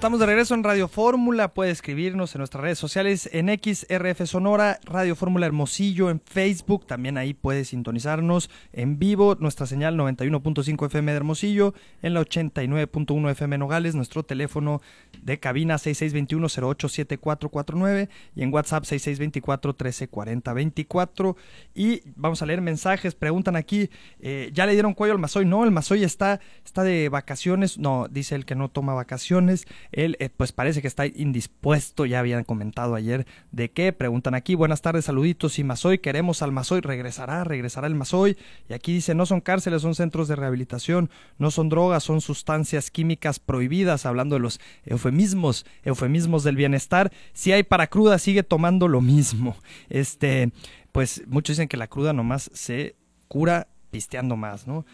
Estamos de regreso en Radio Fórmula. Puede escribirnos en nuestras redes sociales en XRF Sonora, Radio Fórmula Hermosillo en Facebook. También ahí puede sintonizarnos en vivo. Nuestra señal 91.5 FM de Hermosillo, en la 89.1 FM Nogales. Nuestro teléfono de cabina 6621-087449 y en WhatsApp 6624-1340-24. Y vamos a leer mensajes. Preguntan aquí, ¿ya le dieron cuello al Mazoy? No, el Mazoy está de vacaciones. No, dice el que no toma vacaciones. Él pues parece que está indispuesto, ya habían comentado ayer de qué. Preguntan aquí, buenas tardes, saluditos, y Mazoy, queremos al Mazoy, regresará el Mazoy. Y aquí dice, no son cárceles, son centros de rehabilitación, no son drogas, son sustancias químicas prohibidas, hablando de los eufemismos del bienestar. Si hay para cruda, sigue tomando lo mismo. Pues muchos dicen que la cruda nomás se cura pisteando más, ¿no?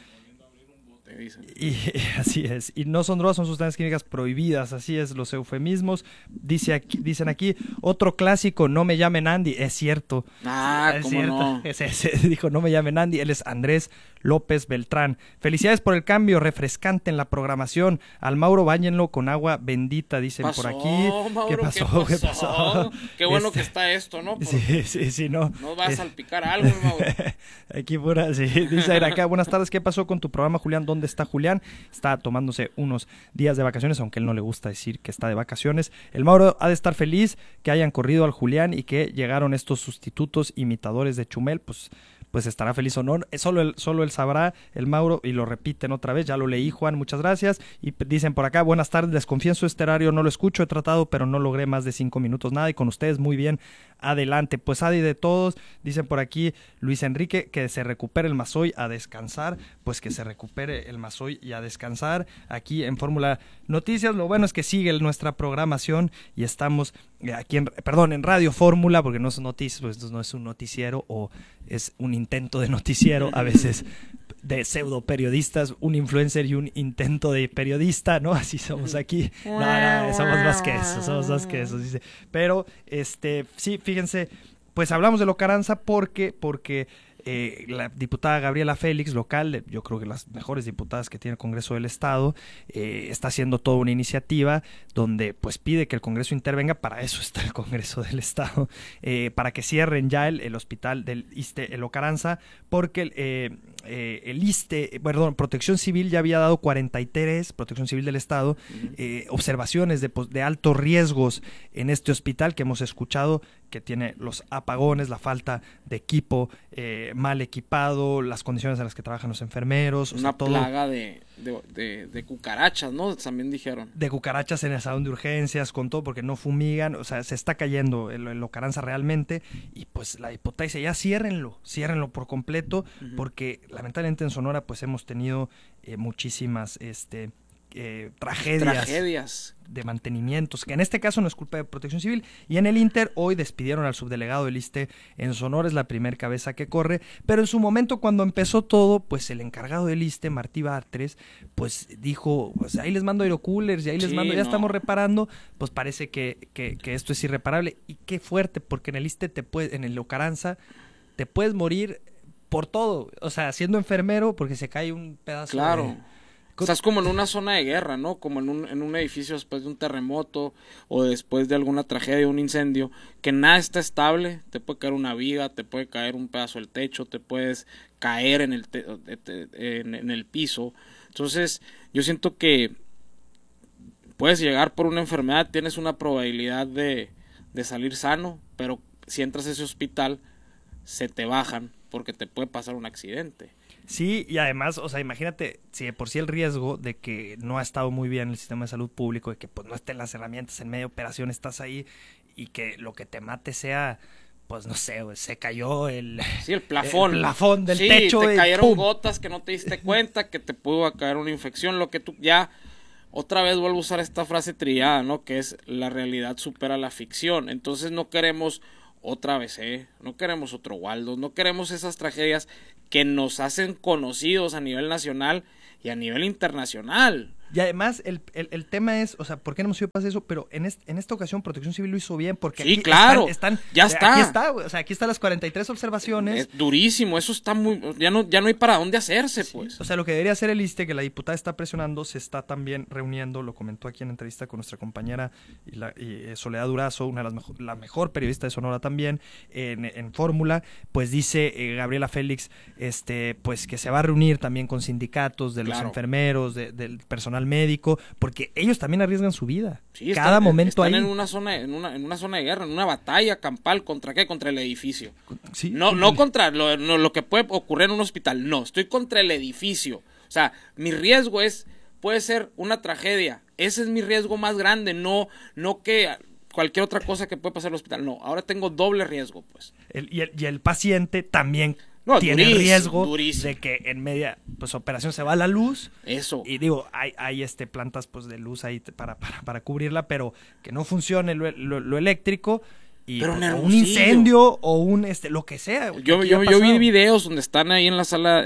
Y así es, y no son drogas, son sustancias químicas prohibidas, así es, los eufemismos. Dicen aquí, otro clásico, no me llamen Andy, es cierto. ¿Cómo cierto? No? Ese dijo, no me llamen Andy, él es Andrés López Beltrán. Felicidades por el cambio refrescante en la programación. Al Mauro báñenlo con agua bendita, dicen por aquí. Mauro, ¿Qué pasó? Qué bueno que está esto, ¿no? Sí, no. No vas a salpicar algo, Mauro. Aquí pura, sí, dice acá, buenas tardes, ¿qué pasó con tu programa, Julián? ¿Dónde está Julián? Está tomándose unos días de vacaciones, aunque él no le gusta decir que está de vacaciones. El Mauro ha de estar feliz que hayan corrido al Julián y que llegaron estos sustitutos imitadores de Chumel, pues estará feliz o no. Solo él sabrá, el Mauro, y lo repiten otra vez. Ya lo leí, Juan, muchas gracias. Y dicen por acá, buenas tardes, les confieso, este horario no lo escucho, he tratado, pero no logré más de 5 minutos, nada, y con ustedes muy bien, adelante. Pues Adi de todos, dicen por aquí Luis Enrique, que se recupere el Mazoy a descansar, pues que se recupere el Mazoy y a descansar. Aquí en Fórmula Noticias, lo bueno es que sigue nuestra programación y estamos aquí en Radio Fórmula, porque no es noticias, pues no es un noticiero, o es un intento de noticiero, a veces de pseudo periodistas, un influencer y un intento de periodista, ¿no? Así somos aquí. No, somos más que eso, dice. Pero, sí, fíjense, pues hablamos de Locaranza porque la diputada Gabriela Félix, local, yo creo que las mejores diputadas que tiene el Congreso del Estado, está haciendo toda una iniciativa donde pues pide que el Congreso intervenga. Para eso está el Congreso del Estado, para que cierren ya el hospital del ISSSTE en Locaranza, porque el ISSSTE, Protección Civil ya había dado 43, Protección Civil del Estado, observaciones de altos riesgos en este hospital que hemos escuchado, que tiene los apagones, la falta de equipo, mal equipado, las condiciones en las que trabajan los enfermeros. Una plaga de cucarachas, ¿no? También dijeron. De cucarachas en el salón de urgencias, con todo, porque no fumigan, o sea, se está cayendo el Locaranza realmente, y pues la diputada dice, ya ciérrenlo por completo, porque lamentablemente en Sonora pues hemos tenido muchísimas tragedias de mantenimientos, que en este caso no es culpa de Protección Civil. Y en el Inter hoy despidieron al subdelegado del ISSSTE en Sonora, es la primer cabeza que corre, pero en su momento, cuando empezó todo, pues el encargado del ISSSTE, Martí Bartres, pues dijo, pues ahí les mando aerocoolers y ahí les mando, ya estamos reparando. Pues parece que esto es irreparable, y qué fuerte, porque en el ISSSTE en el Locaranza te puedes morir por todo, o sea, siendo enfermero, porque se cae un pedazo de... Estás como en una zona de guerra, ¿no? Como en un edificio después de un terremoto o después de alguna tragedia, un incendio, que nada está estable. Te puede caer una viga, te puede caer un pedazo del techo, te puedes caer en el piso. Entonces, yo siento que puedes llegar por una enfermedad, tienes una probabilidad de salir sano, pero si entras a ese hospital, se te bajan porque te puede pasar un accidente. Sí, y además, o sea, imagínate, si de por sí el riesgo de que no ha estado muy bien el sistema de salud público, de que pues no estén las herramientas en medio de operación, estás ahí, y que lo que te mate sea, pues no sé, se cayó el plafón. El plafón del techo. Sí, te cayeron gotas que no te diste cuenta, que te pudo caer una infección, lo que tú ya... Otra vez vuelvo a usar esta frase trillada, ¿no? Que es, la realidad supera la ficción. Entonces no queremos... Otra vez, no queremos otro Waldo, no queremos esas tragedias que nos hacen conocidos a nivel nacional y a nivel internacional. Y además, el tema es, o sea, ¿por qué no nos pasa eso? Pero en esta ocasión Protección Civil lo hizo bien, porque sí, aquí claro, ya está. Aquí está, güey, o sea, aquí están las 43 observaciones. Es durísimo, eso está muy, ya no hay para dónde hacerse, Sí, pues. o sea, lo que debería hacer el ISSSTE, que la diputada está presionando, se está también reuniendo, lo comentó aquí en entrevista con nuestra compañera Soledad Durazo, una de la mejor periodista de Sonora también, en Fórmula, pues dice Gabriela Félix, pues que se va a reunir también con sindicatos de los enfermeros, del personal médico, porque ellos también arriesgan su vida. Sí, cada momento están ahí. en una zona de guerra, en una batalla campal, ¿contra qué? Contra el edificio. Sí, no contra lo que puede ocurrir en un hospital, no, estoy contra el edificio. O sea, mi riesgo puede ser una tragedia, ese es mi riesgo más grande, no que cualquier otra cosa que puede pasar en el hospital, no, ahora tengo doble riesgo, pues. Y el paciente también tiene riesgo de que en media operación se va la luz. Eso. Y digo, hay plantas pues de luz ahí para cubrirla, pero que no funcione lo eléctrico. Pero o un incendio o un lo que sea. Yo vi videos donde están ahí en la sala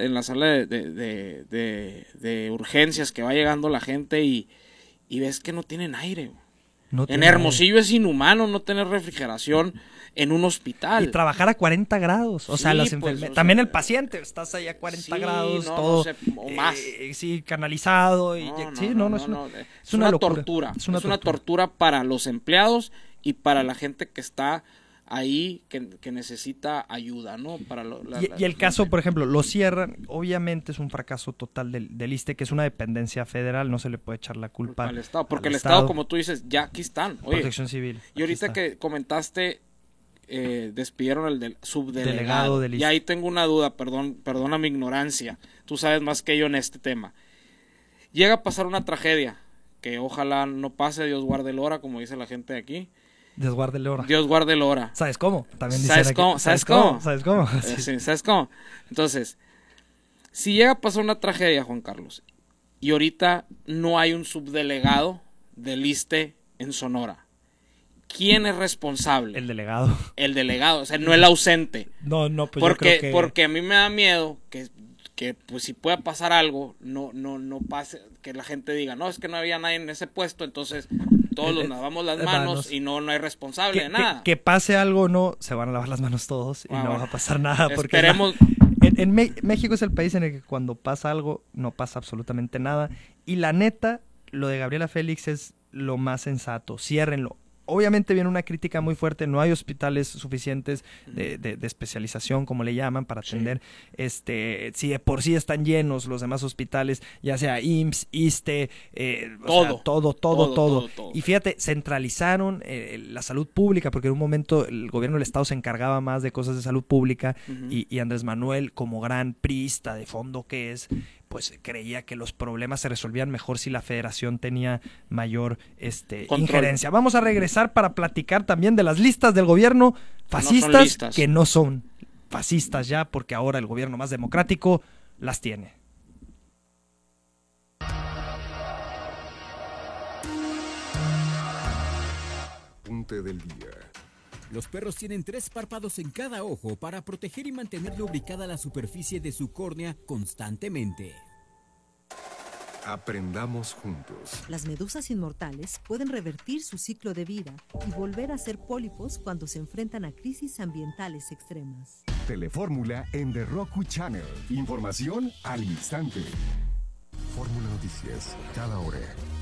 de urgencias, que va llegando la gente y ves que no tienen aire. En Hermosillo es inhumano no tener refrigeración en un hospital. Y trabajar a 40 grados. O sea, las enfermeras. También el paciente, estás ahí a 40 grados, todo. No sé, o más. Sí, canalizado. Es una tortura. Es una tortura para los empleados y para la gente que está ahí, que necesita ayuda, ¿no? Y el caso, por ejemplo, lo cierran. Obviamente es un fracaso total del ISSSTE, que es una dependencia federal. No se le puede echar la culpa al Estado. Porque el Estado, como tú dices, ya aquí están. Oye, Protección Civil. Y ahorita que comentaste, despidieron al del subdelegado del ISSSTE. Y ahí tengo una duda, perdona mi ignorancia. Tú sabes más que yo en este tema. Llega a pasar una tragedia, que ojalá no pase, Dios guarde el hora, como dice la gente de aquí. Dios guarde el hora. Dios guarde el hora. ¿Sabes cómo? También ¿Sabes cómo? ¿Sabes cómo? Sí, ¿sabes cómo? Entonces, si llega a pasar una tragedia, Juan Carlos, y ahorita no hay un subdelegado del ISSSTE en Sonora, ¿quién es responsable? El delegado. El delegado, o sea, no el ausente. No, pues porque, yo creo que... Porque a mí me da miedo que pues si pueda pasar algo, no pase, que la gente diga, no, es que no había nadie en ese puesto, entonces todos nos lavamos las manos y no hay responsable de nada. Que pase algo o no, se van a lavar las manos todos y no va a pasar nada. Porque esperemos. México es el país en el que cuando pasa algo, no pasa absolutamente nada. Y la neta, lo de Gabriela Félix es lo más sensato. Ciérrenlo. Obviamente viene una crítica muy fuerte, no hay hospitales suficientes de especialización, como le llaman, para atender, si de por sí están llenos los demás hospitales, ya sea IMSS, ISSSTE, todo. Y fíjate, centralizaron la salud pública, porque en un momento el gobierno del estado se encargaba más de cosas de salud pública, y Andrés Manuel, como gran priista de fondo que es, pues creía que los problemas se resolvían mejor si la federación tenía mayor injerencia. Vamos a regresar para platicar también de las listas del gobierno fascistas, que no son fascistas ya, porque ahora el gobierno más democrático las tiene. Punte del día. Los perros tienen 3 párpados en cada ojo para proteger y mantener lubricada la superficie de su córnea constantemente. Aprendamos juntos. Las medusas inmortales pueden revertir su ciclo de vida y volver a ser pólipos cuando se enfrentan a crisis ambientales extremas. Telefórmula en The Roku Channel. Información al instante. Fórmula Noticias, cada hora.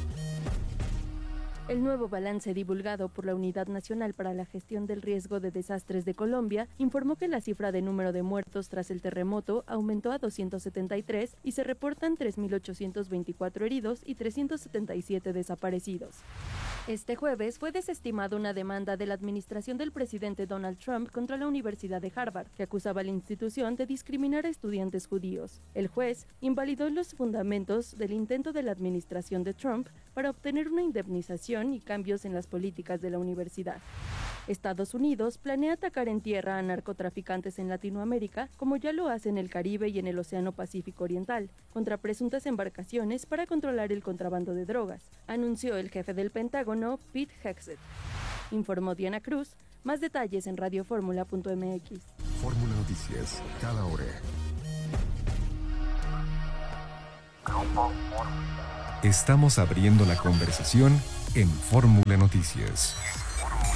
El nuevo balance divulgado por la Unidad Nacional para la Gestión del Riesgo de Desastres de Colombia informó que la cifra de número de muertos tras el terremoto aumentó a 273 y se reportan 3.824 heridos y 377 desaparecidos. Este jueves fue desestimada una demanda de la administración del presidente Donald Trump contra la Universidad de Harvard, que acusaba a la institución de discriminar a estudiantes judíos. El juez invalidó los fundamentos del intento de la administración de Trump para obtener una indemnización y cambios en las políticas de la universidad. Estados Unidos planea atacar en tierra a narcotraficantes en Latinoamérica, como ya lo hace en el Caribe y en el Océano Pacífico Oriental, contra presuntas embarcaciones para controlar el contrabando de drogas, anunció el jefe del Pentágono, Pete Hegseth. Informó Diana Cruz. Más detalles en radioformula.mx. Fórmula Noticias, cada hora. Estamos abriendo la conversación en Fórmula Noticias.